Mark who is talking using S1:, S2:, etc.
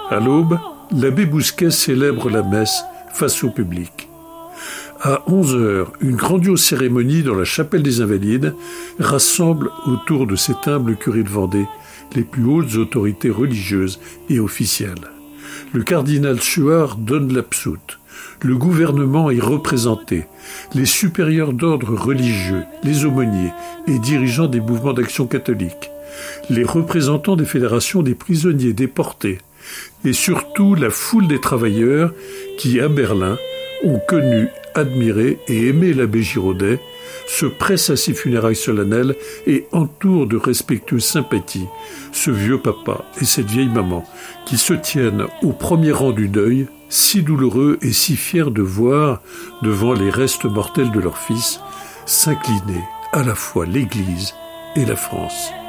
S1: À l'aube, l'abbé Bousquet célèbre la messe face au public. À 11h, une grandiose cérémonie dans la chapelle des Invalides rassemble autour de cet humble curé de Vendée les plus hautes autorités religieuses et officielles. Le cardinal Suard donne l'absoute. Le gouvernement est représenté. Les supérieurs d'ordre religieux, les aumôniers et dirigeants des mouvements d'action catholique, les représentants des fédérations des prisonniers déportés et surtout la foule des travailleurs qui, à Berlin, ont connu, admiré et aimé l'abbé Giraudet, se pressent à ses funérailles solennelles et entourent de respectueuses sympathies ce vieux papa et cette vieille maman qui se tiennent au premier rang du deuil, si douloureux et si fiers de voir, devant les restes mortels de leur fils, s'incliner à la fois l'Église et la France.